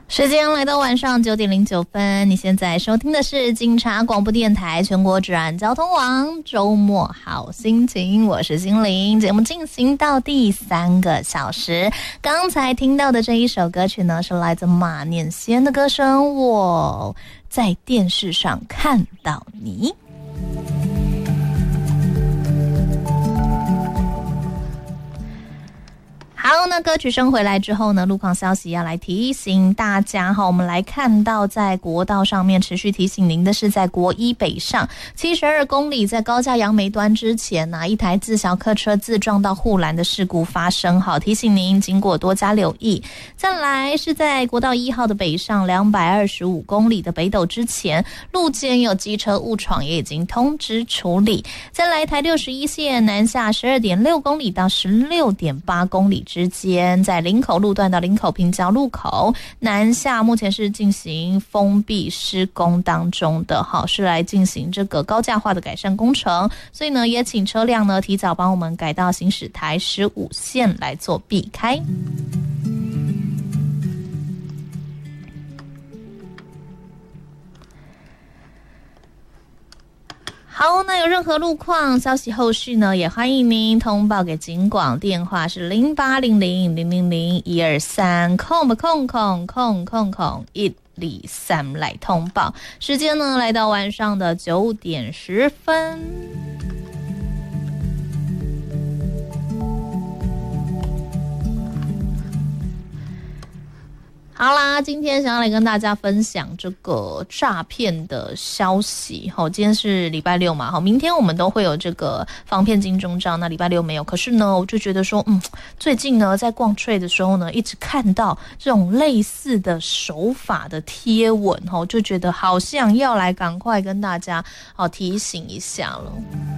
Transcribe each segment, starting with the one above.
时间来到晚上9:09，你现在收听的是警察广播电台全国治安交通网周末好心情，我是心灵。节目进行到第3个小时，刚才听到的这一首歌曲呢，是来自马念先的歌声《我在电视上看到你》。好，那歌曲声回来之后呢，路况消息要来提醒大家哈。我们来看到在国道上面持续提醒您的是，在国一北上72公里，在高架杨梅端之前一台自小客车自撞到护栏的事故发生，好，提醒您经过多加留意。再来是在国道1号的北上225公里的北斗之前，路肩有机车误闯，也已经通知处理。再来台61线南下12.6公里到16.8公里之间，在林口路段到林口平交路口南下，目前是进行封闭施工当中的，好，是来进行这个高架化的改善工程，所以呢，也请车辆呢提早帮我们改到行驶台15线来做避开。好，那有任何路况消息后续呢，也欢迎您通报给警广，电话是0800000123123来通报。时间呢来到晚上的9点10分。好啦，今天想要来跟大家分享这个诈骗的消息。好，今天是礼拜六嘛，好，明天我们都会有这个防骗金钟罩，那礼拜六没有。可是呢，我就觉得说，最近呢，在逛Trade的时候呢，一直看到这种类似的手法的贴文，就觉得好像要来赶快跟大家提醒一下了。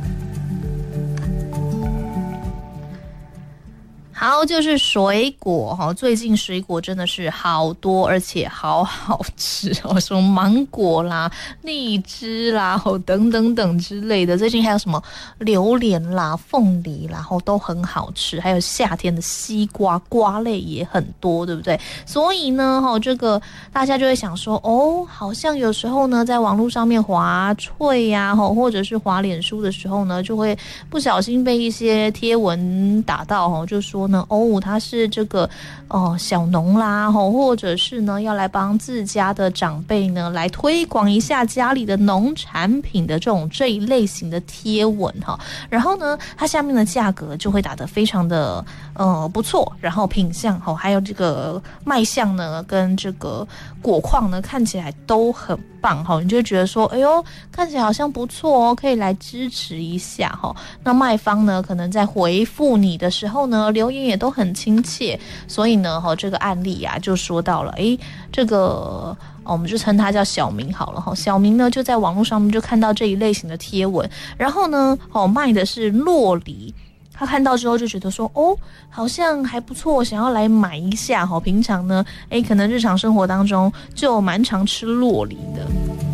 好，就是水果最近水果真的是好多，而且好好吃什么芒果啦、荔枝啦等等等之类的。最近还有什么榴莲啦、凤梨啦都很好吃，还有夏天的西瓜，瓜类也很多，对不对？所以呢这个大家就会想说，好像有时候呢在网络上面滑脆呀或者是滑脸书的时候呢，就会不小心被一些贴文打到就说他是这个小农啦或者是呢要来帮自家的长辈呢来推广一下家里的农产品的这一类型的贴文然后呢它下面的价格就会打得非常的不错，然后品相还有这个卖相呢跟这个果况呢看起来都很棒你就会觉得说，哎呦，看起来好像不错可以来支持一下那卖方呢可能在回复你的时候呢，留言也都很亲切，所以呢这个案例就说到了，这个我们就称他叫小明好了小明呢就在网络上面就看到这一类型的贴文，然后呢卖的是酪梨。他看到之后就觉得说，好像还不错，想要来买一下平常呢可能日常生活当中就蛮常吃酪梨的。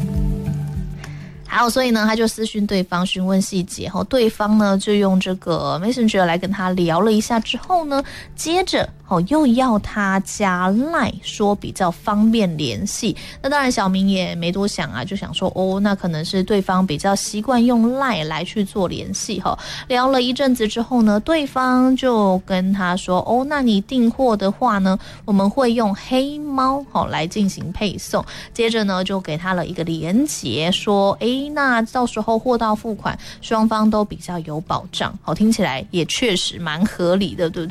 好，所以呢他就私讯对方询问细节对方呢就用这个 Messenger 来跟他聊了一下之后呢，接着又要他加 LINE 说比较方便联系。那当然小明也没多想就想说那可能是对方比较习惯用 LINE 来去做联系聊了一阵子之后呢，对方就跟他说那你订货的话呢，我们会用黑猫来进行配送。接着呢就给他了一个连结，说那到时候货到付款双方都比较有保障听起来也确实蛮合理的，对不对？